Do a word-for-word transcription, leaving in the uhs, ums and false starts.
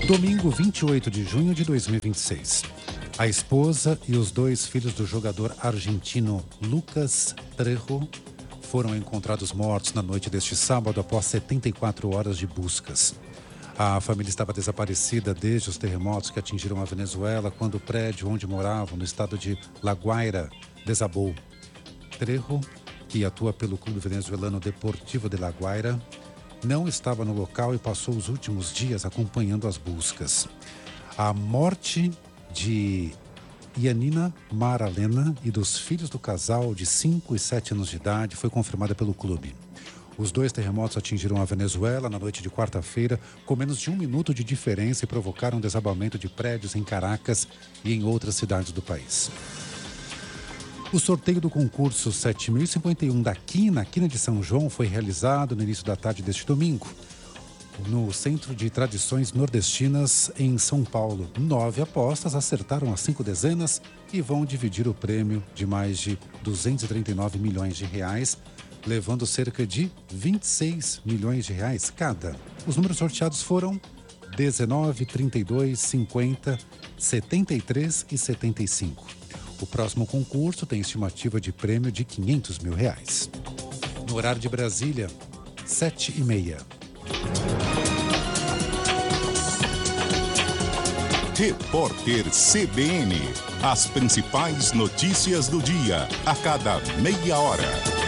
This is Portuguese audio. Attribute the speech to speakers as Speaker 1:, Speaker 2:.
Speaker 1: Domingo, vinte e oito de junho de dois mil e vinte e seis. A esposa e os dois filhos do jogador argentino Lucas Trejo foram encontrados mortos na noite deste sábado após setenta e quatro horas de buscas. A família estava desaparecida desde os terremotos que atingiram a Venezuela, quando o prédio onde moravam, no estado de La Guaira, desabou. Trejo, que atua pelo clube venezuelano Deportivo de La Guaira, não estava no local e passou os últimos dias acompanhando as buscas. A morte de Yanina Maralena e dos filhos do casal de cinco e sete anos de idade foi confirmada pelo clube. Os dois terremotos atingiram a Venezuela na noite de quarta-feira, com menos de um minuto de diferença, e provocaram desabamento de prédios em Caracas e em outras cidades do país. O sorteio do concurso sete mil e cinquenta e um da Quina, Quina de São João, foi realizado no início da tarde deste domingo, no Centro de Tradições Nordestinas, em São Paulo. Nove apostas acertaram as cinco dezenas e vão dividir o prêmio de mais de duzentos e trinta e nove milhões de reais, levando cerca de vinte e seis milhões de reais cada. Os números sorteados foram dezenove, trinta e dois, cinquenta, setenta e três e setenta e cinco. O próximo concurso tem estimativa de prêmio de quinhentos mil reais. No horário de Brasília, sete e meia.
Speaker 2: Repórter C B N. As principais notícias do dia, a cada meia hora.